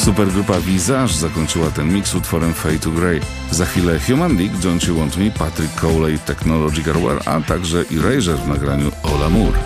Supergrupa Visage zakończyła ten mix utworem Fade to Grey. Za chwilę Human League, Don't You Want Me, Patrick Cowley, Technological War, a także Erasure w nagraniu All Amour.